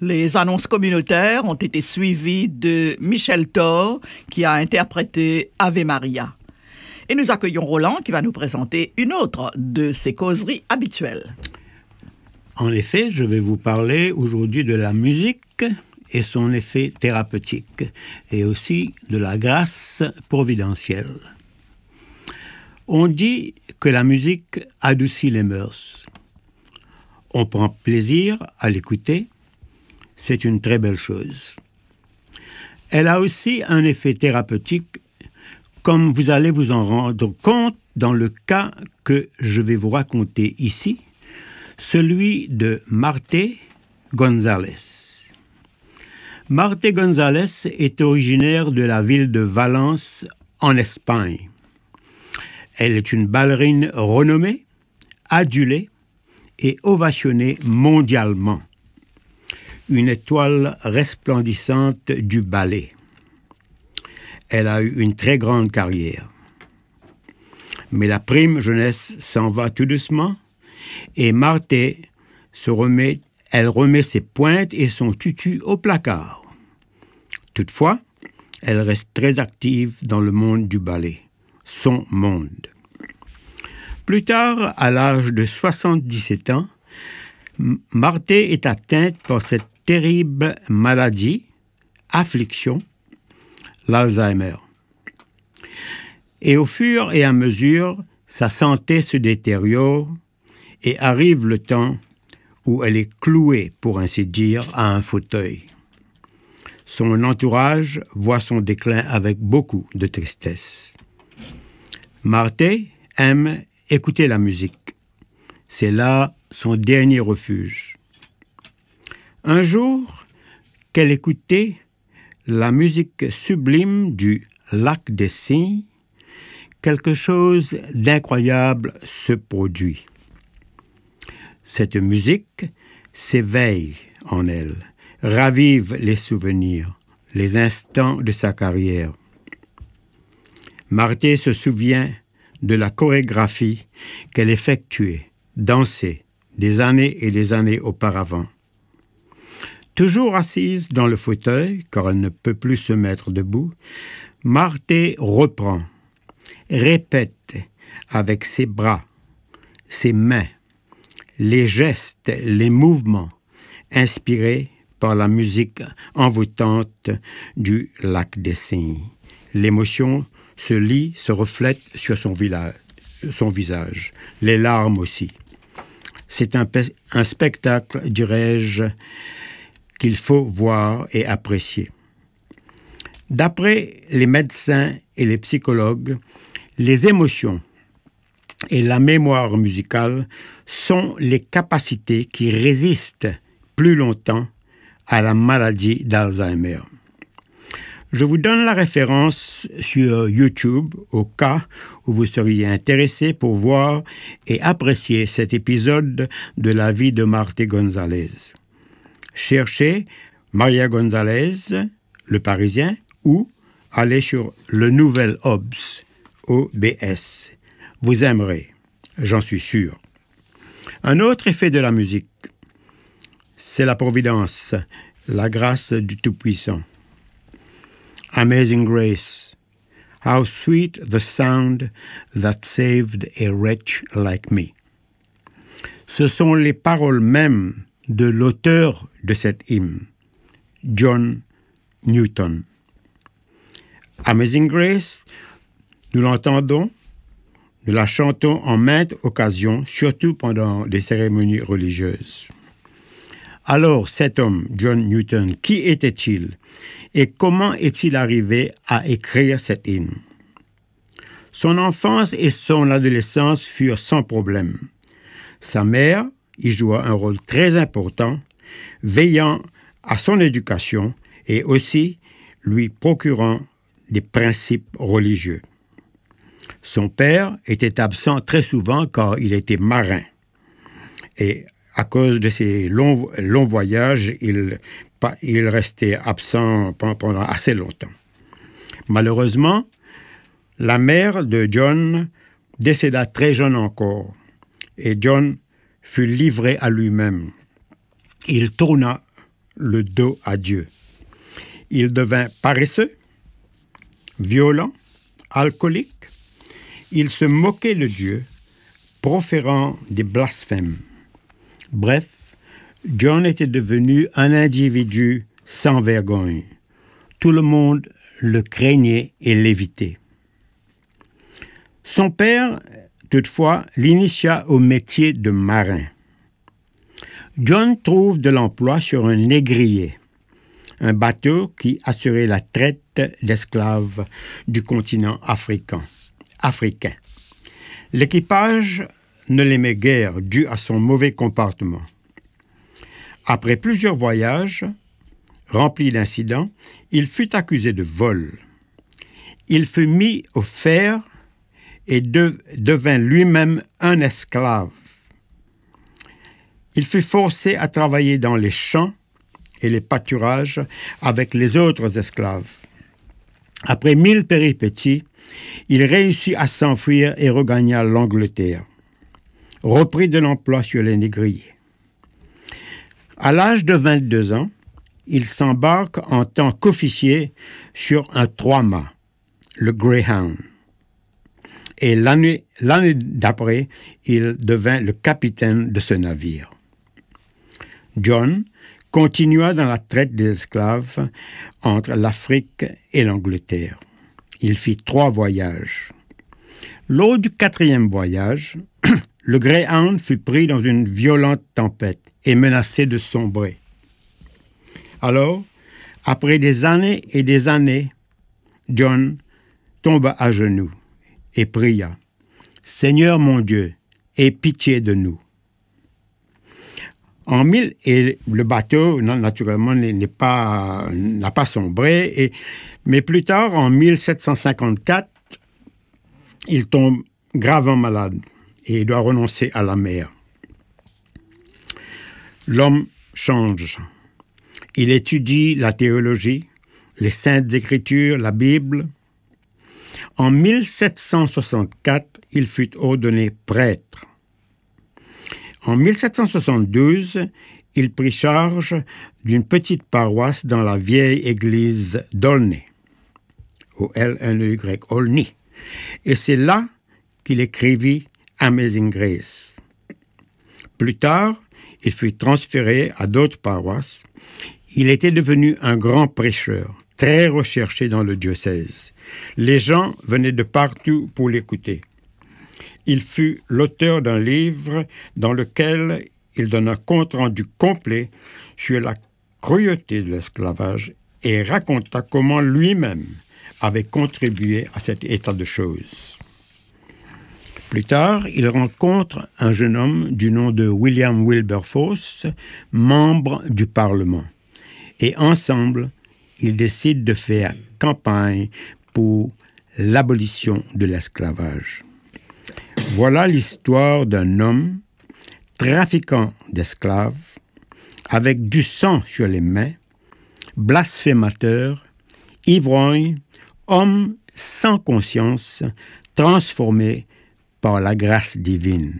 Les annonces communautaires ont été suivies de Michel Thor, qui a interprété Ave Maria. Et nous accueillons Roland, qui va nous présenter une autre de ses causeries habituelles. En effet, je vais vous parler aujourd'hui de la musique et son effet thérapeutique, et aussi de la grâce providentielle. On dit que la musique adoucit les mœurs. On prend plaisir à l'écouter, c'est une très belle chose. Elle a aussi un effet thérapeutique, comme vous allez vous en rendre compte dans le cas que je vais vous raconter ici, celui de Marthe González. Marthe González est originaire de la ville de Valence, en Espagne. Elle est une ballerine renommée, adulée et ovationnée mondialement. Une étoile resplendissante du ballet. Elle a eu une très grande carrière. Mais la prime jeunesse s'en va tout doucement et Marthe elle remet ses pointes et son tutu au placard. Toutefois, elle reste très active dans le monde du ballet, son monde. Plus tard, à l'âge de 77 ans, Marthe est atteinte par cette terrible maladie, affliction, l'Alzheimer. Et au fur et à mesure, sa santé se détériore et arrive le temps où elle est clouée, pour ainsi dire, à un fauteuil. Son entourage voit son déclin avec beaucoup de tristesse. Marthe aime écouter la musique. C'est là son dernier refuge. Un jour, qu'elle écoutait la musique sublime du Lac des Cygnes, quelque chose d'incroyable se produit. Cette musique s'éveille en elle, ravive les souvenirs, les instants de sa carrière. Marthe se souvient de la chorégraphie qu'elle effectuait, dansait, des années et des années auparavant. Toujours assise dans le fauteuil, car elle ne peut plus se mettre debout, Marthe reprend, répète avec ses bras, ses mains, les gestes, les mouvements, inspirés par la musique envoûtante du Lac des Cygnes. L'émotion se lit, se reflète sur son visage, les larmes aussi. C'est un spectacle, dirais-je, qu'il faut voir et apprécier. D'après les médecins et les psychologues, les émotions et la mémoire musicale sont les capacités qui résistent plus longtemps à la maladie d'Alzheimer. Je vous donne la référence sur YouTube au cas où vous seriez intéressé pour voir et apprécier cet épisode de la vie de Marthe González. Cherchez Maria González, le Parisien, ou allez sur le Nouvel Obs, OBS. Vous aimerez, j'en suis sûr. Un autre effet de la musique, c'est la providence, la grâce du Tout-Puissant. Amazing grace, how sweet the sound that saved a wretch like me. Ce sont les paroles mêmes de l'auteur de cet hymne, John Newton. Amazing grace, nous l'entendons, nous la chantons en maintes occasions, surtout pendant des cérémonies religieuses. Alors, cet homme, John Newton, qui était-il et comment est-il arrivé à écrire cet hymne? Son enfance et son adolescence furent sans problème. Sa mère y joua un rôle très important, veillant à son éducation et aussi lui procurant des principes religieux. Son père était absent très souvent car il était marin. Et à cause de ses longs voyages, il restait absent pendant assez longtemps. Malheureusement, la mère de John décéda très jeune encore, et John fut livré à lui-même. Il tourna le dos à Dieu. Il devint paresseux, violent, alcoolique. Il se moquait de Dieu, proférant des blasphèmes. Bref, John était devenu un individu sans vergogne. Tout le monde le craignait et l'évitait. Son père, toutefois, l'initia au métier de marin. John trouve de l'emploi sur un négrier, un bateau qui assurait la traite d'esclaves du continent africain. L'équipage ne l'aimait guère dû à son mauvais comportement. Après plusieurs voyages remplis d'incidents, il fut accusé de vol. Il fut mis au fer et devint lui-même un esclave. Il fut forcé à travailler dans les champs et les pâturages avec les autres esclaves. Après 1000 péripéties, il réussit à s'enfuir et regagna l'Angleterre, repris de l'emploi sur les négriers. À l'âge de 22 ans, il s'embarque en tant qu'officier sur un 3-mâts, le Greyhound. Et l'année d'après, il devint le capitaine de ce navire. John continua dans la traite des esclaves entre l'Afrique et l'Angleterre. Il fit 3 voyages. Lors du 4e voyage, le Greyhound fut pris dans une violente tempête et menacé de sombrer. Alors, après des années et des années, John tomba à genoux et pria « Seigneur mon Dieu, aie pitié de nous ». Et le bateau, naturellement, n'a pas sombré, mais plus tard, en 1754, il tombe gravement malade et doit renoncer à la mer. L'homme change. Il étudie la théologie, les Saintes Écritures, la Bible. En 1764, il fut ordonné prêtre. En 1772, il prit charge d'une petite paroisse dans la vieille église d'Olney, O-L-N-E-Y, Olney. Et c'est là qu'il écrivit Amazing Grace. Plus tard, il fut transféré à d'autres paroisses. Il était devenu un grand prêcheur, très recherché dans le diocèse. Les gens venaient de partout pour l'écouter. Il fut l'auteur d'un livre dans lequel il donne un compte-rendu complet sur la cruauté de l'esclavage et raconta comment lui-même avait contribué à cet état de choses. Plus tard, il rencontre un jeune homme du nom de William Wilberforce, membre du Parlement. Et ensemble, ils décident de faire campagne pour l'abolition de l'esclavage. Voilà l'histoire d'un homme trafiquant d'esclaves, avec du sang sur les mains, blasphémateur, ivrogne, homme sans conscience, transformé par la grâce divine.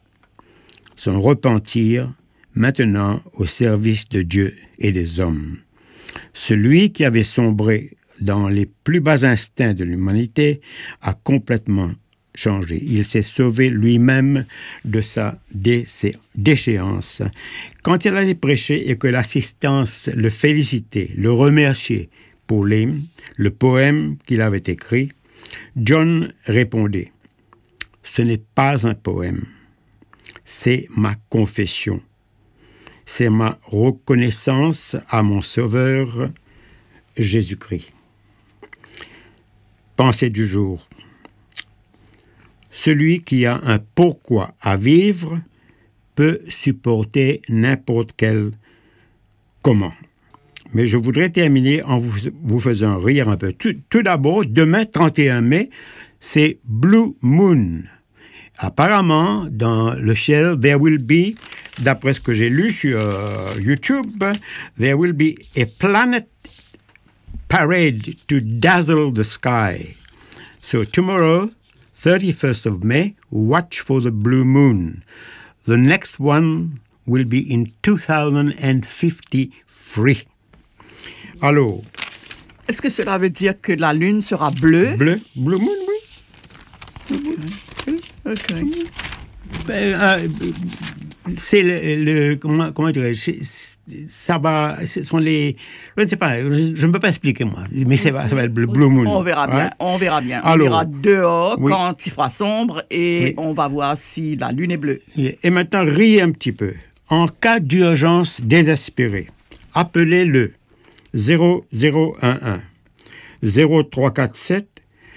Son repentir, maintenant au service de Dieu et des hommes. Celui qui avait sombré dans les plus bas instincts de l'humanité a complètement changé. Il s'est sauvé lui-même de sa déchéance. Quand il allait prêcher et que l'assistance le félicitait, le remerciait pour le poème qu'il avait écrit, John répondait « Ce n'est pas un poème, c'est ma confession. C'est ma reconnaissance à mon Sauveur Jésus-Christ. » Pensée du jour. Celui qui a un pourquoi à vivre peut supporter n'importe quel comment. Mais je voudrais terminer en vous faisant rire un peu. Tout d'abord, demain, 31 mai, c'est Blue Moon. Apparemment, dans le ciel, there will be, d'après ce que j'ai lu sur YouTube, there will be a planet parade to dazzle the sky. So tomorrow, 31st of May, watch for the blue moon. The next one will be in 2053. Alors, est-ce que cela veut dire que la lune sera bleue? bleu moon, oui. Ok. C'est comment dirais-je, ça va, ce sont les, je ne sais pas, je ne peux pas expliquer moi, mais ça va être Blue Moon. On verra bien, on verra bien. Alors, on ira dehors oui. quand il fera sombre et Oui. on va voir si la lune est bleue. Et maintenant, riez un petit peu. En cas d'urgence désespérée, appelez le 0011 0347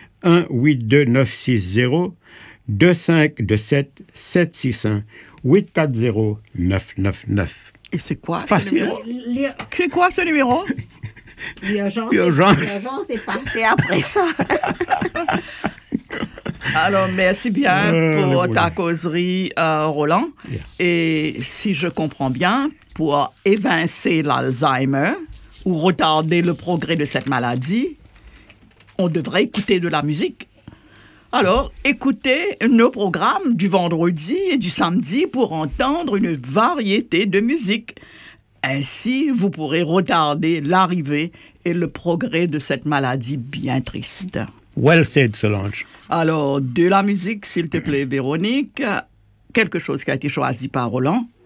182960 2527 761 840 999. Et c'est quoi ce Facile. numéro? C'est quoi ce numéro? Urgence. L'urgence est passée après ça. Alors, merci bien pour voilà. ta causerie, Roland. Yeah. Et si je comprends bien, pour évincer l'Alzheimer ou retarder le progrès de cette maladie, on devrait écouter de la musique. Alors, écoutez nos programmes du vendredi et du samedi pour entendre une variété de musique. Ainsi, vous pourrez retarder l'arrivée et le progrès de cette maladie bien triste. Well said, Solange. Alors, de la musique, s'il te plaît, Véronique. Quelque chose qui a été choisi par Roland.